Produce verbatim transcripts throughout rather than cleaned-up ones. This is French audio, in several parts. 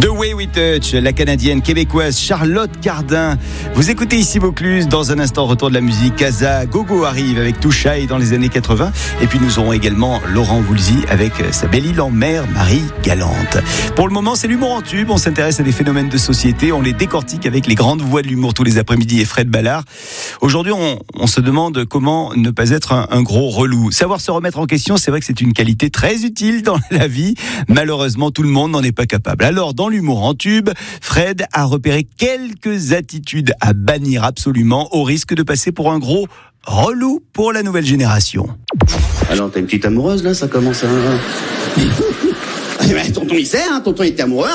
The Way We Touch, la Canadienne québécoise Charlotte Cardin. Vous écoutez ici Vaucluse. Dans un instant, retour de la musique. Casa Gogo arrive avec Touchaï dans les années quatre-vingts. Et puis nous aurons également Laurent Voulzy avec sa belle île en mer, Marie Galante. Pour le moment, c'est l'humour en tube. On s'intéresse à des phénomènes de société. On les décortique avec les grandes voix de l'humour tous les après-midi et Fred Ballard. Aujourd'hui, on, on se demande comment ne pas être un, un gros relou. Savoir se remettre en question, c'est vrai que c'est une qualité très utile dans la vie. Malheureusement, tout le monde n'en est pas capable. Alors, dans l'humour en tube, Fred a repéré quelques attitudes à bannir absolument au risque de passer pour un gros relou pour la nouvelle génération. Alors, t'as une petite amoureuse, là, ça commence à... Tonton, il sait, hein, tonton, il était amoureux.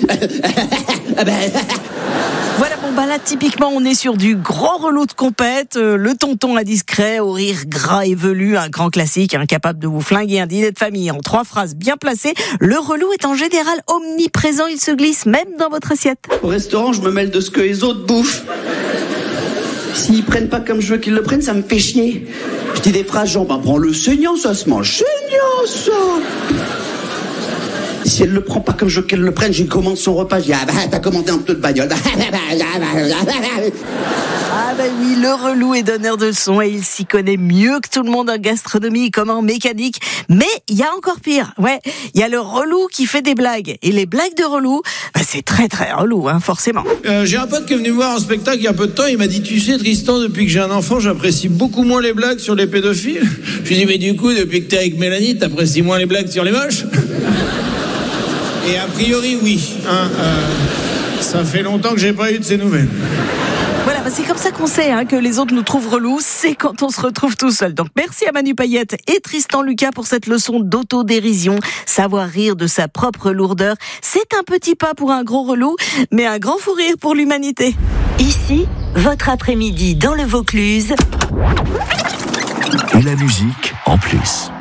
Voilà, bon bah là typiquement on est sur du gros relou de compète, euh, le tonton indiscret au rire gras et velu, un grand classique, incapable de vous flinguer un dîner de famille en trois phrases bien placées. Le relou est en général omniprésent, il se glisse même dans votre assiette. Au restaurant, je me mêle de ce que les autres bouffent. S'ils prennent pas comme je veux qu'ils le prennent, ça me fait chier. Je dis des phrases genre, bah prends le saignant, ça se mange saignant, ça. Si elle le prend pas comme je veux qu'elle le prenne, j'ai commande son repas, je dis, ah bah t'as commandé un peu de bagnole. Ah bah oui, le relou est donneur de leçons et il s'y connaît mieux que tout le monde en gastronomie comme en mécanique. Mais il y a encore pire, ouais, il y a le relou qui fait des blagues. Et les blagues de relou, bah c'est très très relou, hein, forcément. Euh, j'ai un pote qui est venu me voir en spectacle il y a un peu de temps, il m'a dit, tu sais Tristan, depuis que j'ai un enfant, j'apprécie beaucoup moins les blagues sur les pédophiles. Je lui ai dit, mais du coup, depuis que t'es avec Mélanie, t'apprécies moins les blagues sur les moches? Et a priori, oui. Hein, euh, ça fait longtemps que j'ai pas eu de ces nouvelles. Voilà, bah c'est comme ça qu'on sait hein, que les autres nous trouvent relous, c'est quand on se retrouve tout seul. Donc merci à Manu Payette et Tristan Lucas pour cette leçon d'autodérision. Savoir rire de sa propre lourdeur, c'est un petit pas pour un gros relou, mais un grand fou rire pour l'humanité. Ici, votre après-midi dans le Vaucluse. Et la musique en plus.